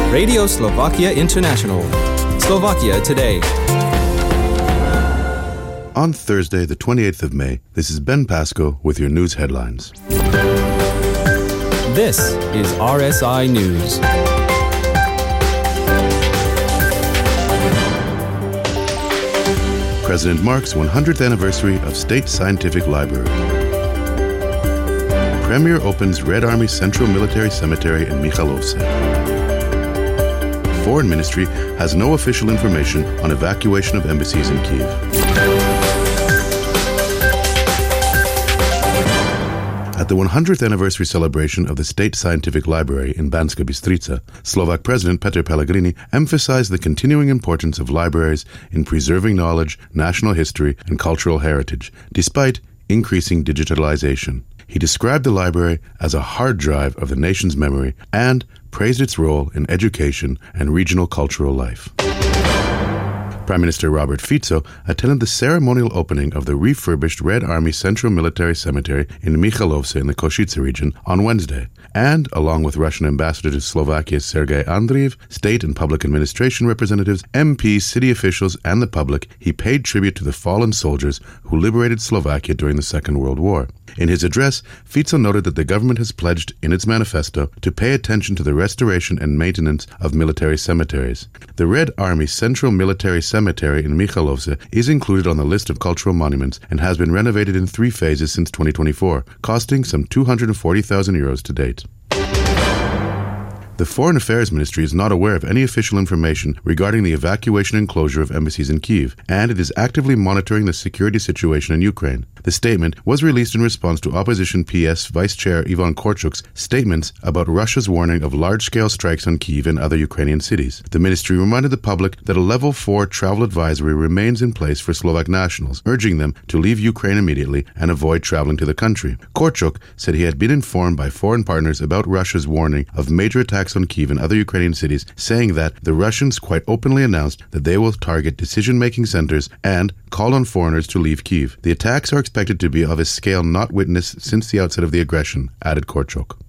Radio Slovakia International. Slovakia Today. On Thursday, the 28th of May, this is Ben Pasco with your news headlines. This is RSI News. President marks 100th anniversary of State Scientific Library. Premier opens Red Army Central Military Cemetery in Michalovce. Foreign Ministry has no official information on evacuation of embassies in Kyiv. At the 100th anniversary celebration of the State Scientific Library in Banska Bystrica, Slovak President Peter Pellegrini emphasized the continuing importance of libraries in preserving knowledge, national history, and cultural heritage, despite increasing digitalization. He described the library as a hard drive of the nation's memory and praised its role in education and regional cultural life. Prime Minister Robert Fico attended the ceremonial opening of the refurbished Red Army Central Military Cemetery in Michalovce in the Košice region on Wednesday. And, along with Russian Ambassador to Slovakia Sergei Andreev, state and public administration representatives, MPs, city officials, and the public, he paid tribute to the fallen soldiers who liberated Slovakia during the Second World War. In his address, Fico noted that the government has pledged in its manifesto to pay attention to the restoration and maintenance of military cemeteries. The Red Army Central Military Cemetery in Michalovce is included on the list of cultural monuments and has been renovated in 3 phases since 2024, costing some 240,000 euros to date. The Foreign Affairs Ministry is not aware of any official information regarding the evacuation and closure of embassies in Kyiv, and it is actively monitoring the security situation in Ukraine. The statement was released in response to opposition PS Vice Chair Ivan Korchuk's statements about Russia's warning of large-scale strikes on Kyiv and other Ukrainian cities. The ministry reminded the public that a Level 4 travel advisory remains in place for Slovak nationals, urging them to leave Ukraine immediately and avoid traveling to the country. Korchuk said he had been informed by foreign partners about Russia's warning of major attacks on Kyiv and other Ukrainian cities, saying that the Russians quite openly announced that they will target decision-making centers and call on foreigners to leave Kyiv. The attacks are expected to be of a scale not witnessed since the outset of the aggression, added Korchuk.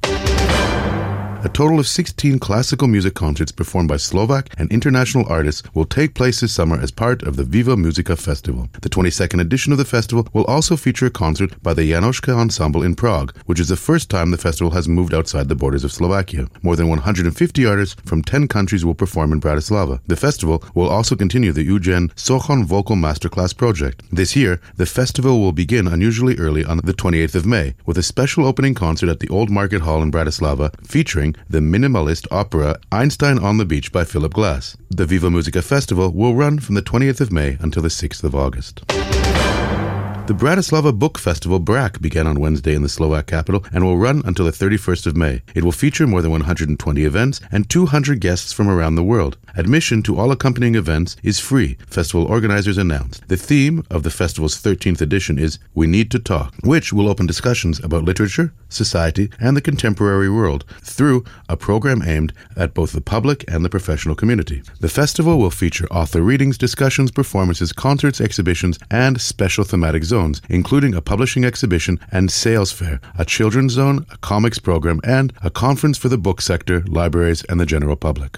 A total of 16 classical music concerts performed by Slovak and international artists will take place this summer as part of the Viva Musica Festival. The 22nd edition of the festival will also feature a concert by the Janoschka Ensemble in Prague, which is the first time the festival has moved outside the borders of Slovakia. More than 150 artists from 10 countries will perform in Bratislava. The festival will also continue the Eugen Sochon Vocal Masterclass project. This year, the festival will begin unusually early on the 28th of May, with a special opening concert at the Old Market Hall in Bratislava, featuring the minimalist opera Einstein on the Beach by Philip Glass. The Viva Musica Festival will run from the 20th of May until the 6th of August. The Bratislava Book Festival BRAC began on Wednesday in the Slovak capital and will run until the 31st of May. It will feature more than 120 events and 200 guests from around the world. Admission to all accompanying events is free, festival organizers announced. The theme of the festival's 13th edition is We Need to Talk, which will open discussions about literature, society, and the contemporary world through a program aimed at both the public and the professional community. The festival will feature author readings, discussions, performances, concerts, exhibitions, and special thematic zones, including a publishing exhibition and sales fair, a children's zone, a comics program, and a conference for the book sector, libraries, and the general public.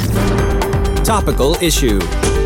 Topical issue.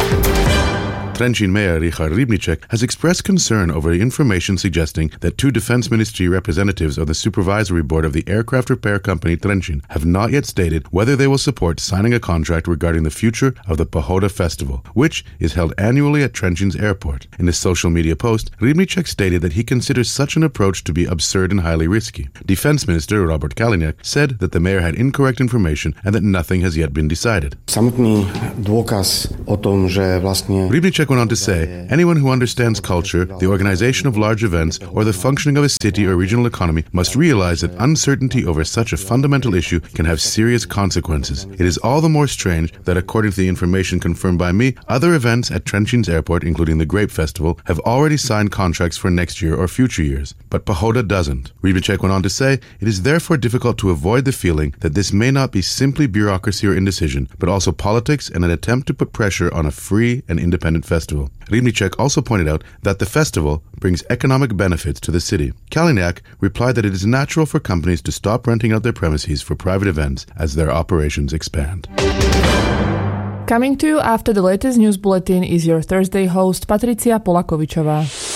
Trenčín Mayor Richard Rybníček has expressed concern over information suggesting that 2 Defense Ministry representatives of the Supervisory Board of the aircraft repair company Trenčín have not yet stated whether they will support signing a contract regarding the future of the Pohoda Festival, which is held annually at Trenčín's airport. In a social media post, Rybníček stated that he considers such an approach to be absurd and highly risky. Defense Minister Robert Kaliňák said that the mayor had incorrect information and that nothing has yet been decided. Samotný dôkaz o tom, že vlastne Rybníček went on to say, anyone who understands culture, the organization of large events, or the functioning of a city or regional economy must realize that uncertainty over such a fundamental issue can have serious consequences. It is all the more strange that, according to the information confirmed by me, other events at Trenčín's airport, including the Grape Festival, have already signed contracts for next year or future years. But Pohoda doesn't. Rybníček went on to say, it is therefore difficult to avoid the feeling that this may not be simply bureaucracy or indecision, but also politics and an attempt to put pressure on a free and independent festival. festival. Rybníček also pointed out that the festival brings economic benefits to the city. Kaliňák replied that it is natural for companies to stop renting out their premises for private events as their operations expand. Coming to you after the latest news bulletin is your Thursday host Patricia Polakovičová.